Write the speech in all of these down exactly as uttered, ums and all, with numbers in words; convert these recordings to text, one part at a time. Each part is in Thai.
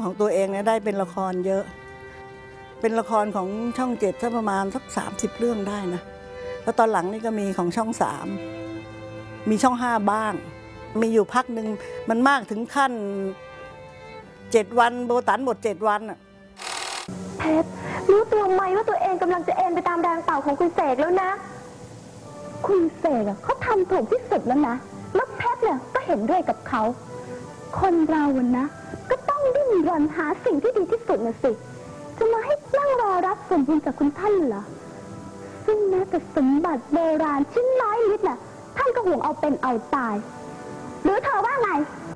ของตัวเองเนี่ยได้เป็นละครเยอะเป็นละครของช่องเจ็ดสักประมาณสักสามสิบเรื่องได้นะแล้วตอนหลังนี่ก็มีของช่องสามมีช่องห้าบ้างมีอยู่พักหนึ่งมันมากถึงขั้นเจ็ดวันโบตันหมดเจ็ดวันอะเพชรรู้ตัวไหมว่าตัวเองกำลังจะเอ็นไปตามแรงเป่าของคุณเสกแล้วนะคุณเสกอะเขาทำถูกที่สุดแล้วนะแล้วเพชรเนี่ยก็เห็นด้วยกับเขาคนเราอะนะก็ต้องดิ้นรนหาสิ่งที่ดีที่สุดนะสิจะมาให้นั่งรอรับส่วนบุญจากคุณท่านเหรอซึ่งแม้แต่สมบัติโบราณชิ้นน้อยนิดน่ะท่านก็ห่วงเอาเป็นเอาตายหรือเธอว่าไง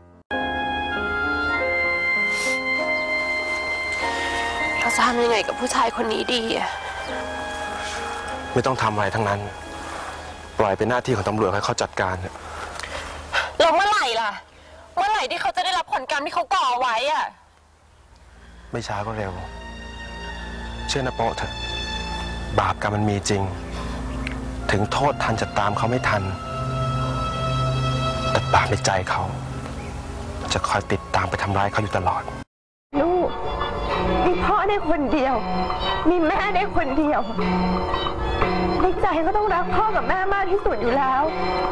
เราจะทำยังไงกับผู้ชายคนนี้ดีอะไม่ต้องทำอะไรทั้งนั้นปล่อยเป็นหน้าที่ของตำรวจให้เขาจัดการแล้วเมื่อไหร่ล่ะเมื่อไหร่ที่เขาจะได้รับผลกรรมที่เขาก่อไว้อะไม่ช้าก็เร็วเชื่อนะโป๊ะเถอะบาปกรรมมันมีจริงถึงโทษทันจะตามเขาไม่ทันแต่บาปในใจเขาจะคอยติดตามไปทำร้ายเขาอยู่ตลอดลูกมีพ่อได้คนเดียวมีแม่ได้คนเดียวในใจก็ต้องรักพ่อกับแม่มากที่สุดอยู่แล้ว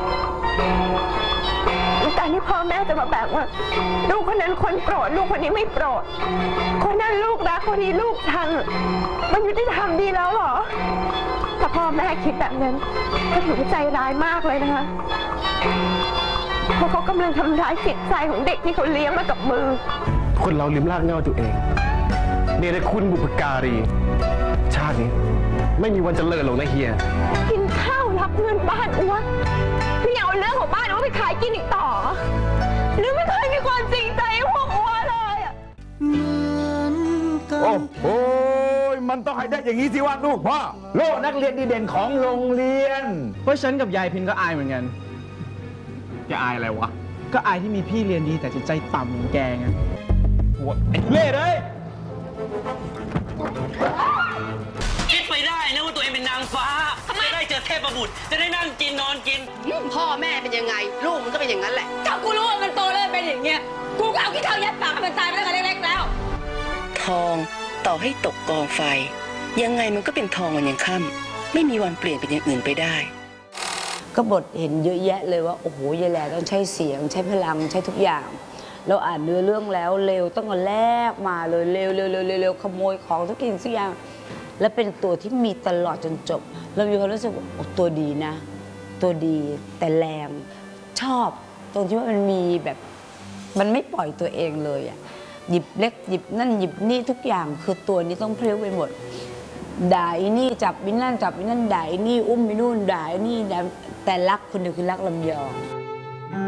การที่พ่อแม่จะมาแบ่งว่าลูกคนนั้นคนโปรดลูกคนนี้ไม่โปรดคนนั้นลูกรักคนนี้ลูกชังมันยุติธรรมดีแล้วหรอถ้าพ่อแม่คิดแบบนั้นก็ถือว่าใจร้ายมากเลยนะคะเพราะเขากำลังทำร้ายจิตใจของเด็กที่เขาเลี้ยงมากับมือคนเราลืมรากเหง้าตัวเองเนรคุณบุพการีชาตินี้ไม่มีวันจะเลิศหรอกนะเฮียกินข้าวรับเงินบ้านอ้วนพี่เอาเรื่องของบ้านอ้วนไปขายกินอีกต่อหรือไม่เคยมีความจริงใจพวกอ้วนเลยอ่ะโอ้โหมันต้องให้ได้อย่างนี้สิวะลูกพ่อโล่นักเรียนดีเด่นของโรงเรียนเพราะฉันกับยายพินก็อายเหมือนกันจะอายอะไรวะก็อายที่มีพี่เรียนดีแต่จิตใจต่ำเหมือนแกไงหัวไอ้เล่เลยคิดไปได้นะว่าตัวเองเป็นนางฟ้าจะได้เจอเทพบุตรจะได้นั่งกินนอนกินพ่อแม่เป็นยังไงลูกมันก็เป็นอย่างนั้นแหละถ้ากูรู้ว่ามันโตแล้วเป็นอย่างเงี้ยกูก็เอาขี้เถ้ายัดปากให้มันตายไปตั้งแต่เล็กๆแล้วทองต่อให้ตกกองไฟยังไงมันก็เป็นทองวันยังค่ำไม่มีวันเปลี่ยนเป็นอย่างอื่นไปได้ก็บทเห็นเยอะแยะเลยว่าโอ้โหยายแหล่ต้องใช้เสียงใช้พลังใช้ทุกอย่างเราอ่านเนื้อเรื่องแล้วเร็วต้องมาแลกมาเลยเร็วเร็วเร็วเร็วขโมยของทุกสิ่งทุกอย่างและเป็นตัวที่มีตลอดจนจบเรามีความรู้สึกว่าตัวดีนะตัวดีแต่แรงชอบตรงที่ว่ามันมีแบบมันไม่ปล่อยตัวเองเลยอ่ะหยิบเล็กหยิบนั่นหยิบนี่ทุกอย่างคือตัวนี้ต้องเพลิ้วไปหมดด่าอีนี่จับอีนั่นจับอีนั่นด่าอีนี่อุ้มอีนู่นด่าอีนี่แต่รักคนเดียวคือรักลำยอง